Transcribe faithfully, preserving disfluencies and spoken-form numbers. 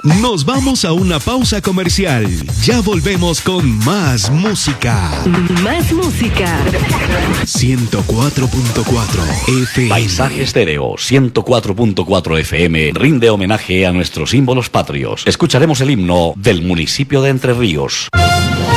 Nos vamos a una pausa comercial. Ya volvemos con más música. Más música. ciento cuatro punto cuatro F M. Paisaje Estéreo ciento cuatro punto cuatro F M rinde homenaje a nuestros símbolos patrios. Escucharemos el himno del municipio de Entre Ríos.